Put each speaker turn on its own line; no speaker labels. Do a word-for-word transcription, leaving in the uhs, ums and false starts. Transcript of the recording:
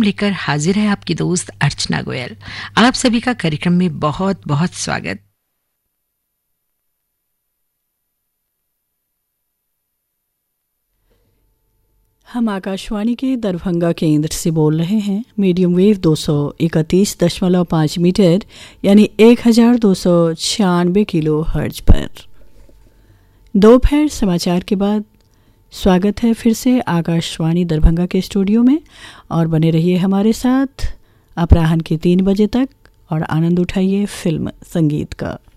कार्यक्रम लेकर हाजिर है आपकी दोस्त अर्चना गोयल। आप सभी का कार्यक्रम में बहुत बहुत स्वागत।
हम आकाशवाणी के दरभंगा केंद्र से बोल रहे हैं मीडियम वेव दो सौ इकतीस दशमलव पाँच मीटर यानी एक हज़ार दो सौ छियानवे किलो हर्ज पर। दोपहर समाचार के बाद स्वागत है फिर से आकाशवाणी दरभंगा के स्टूडियो में, और बने रहिए हमारे साथ अपराह्न के तीन बजे तक और आनंद उठाइए फिल्म संगीत का।